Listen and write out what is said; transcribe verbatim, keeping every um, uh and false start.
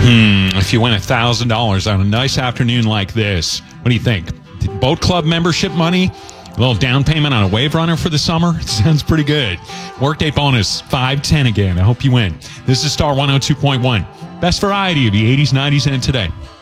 Hmm, if you win one thousand dollars on a nice afternoon like this, what do you think? Boat club membership money? A little down payment on a wave runner for the summer? Sounds pretty good. Workday bonus, five ten again. I hope you win. This is Star one oh two point one. Best variety of the eighties, nineties, and today.